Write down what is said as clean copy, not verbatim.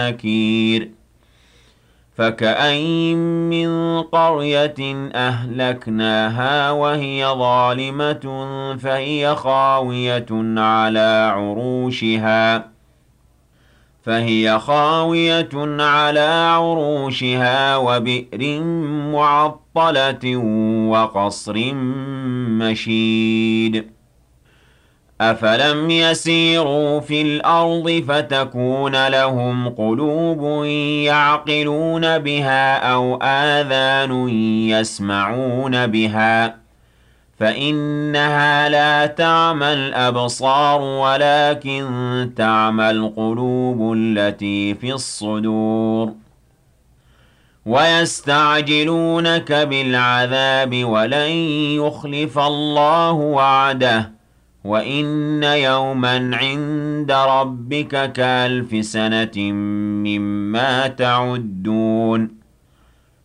نكير فكأين من قرية أهلكناها وهي ظالمة فهي خاوية على عروشها وبئر معطلة وقصر مشيد أفلم يسيروا في الأرض فتكون لهم قلوب يعقلون بها أو آذان يسمعون بها فإنها لا تعمى الأبصار ولكن تعمى القلوب التي في الصدور ويستعجلونك بالعذاب ولن يخلف الله وعده وإن يوما عند ربك كألف سنة مما تعدون